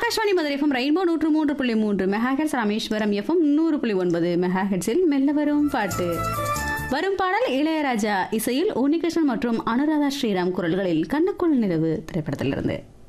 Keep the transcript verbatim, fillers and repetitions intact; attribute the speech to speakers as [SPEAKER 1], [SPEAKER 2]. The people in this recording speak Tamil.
[SPEAKER 1] ஆகாஷ்வாணி மதுரை எஃப்எம் ரெயின்போ நூற்று மூன்று புள்ளி மூன்று மெகாஹெட்ஸ், ராமேஸ்வரம் எஃப்எம் நூறு புள்ளி ஒன்பது மெகாஹெட்ஸில் மெல்ல வரும் பாட்டு. வரும் பாடல் இளையராஜா இசையில் உன்னிகிருஷ்ணன் மற்றும் அனுராதா ஸ்ரீராம் குரல்களில் கண்ணுக்குள் நிலவு திரைப்படத்திலிருந்து.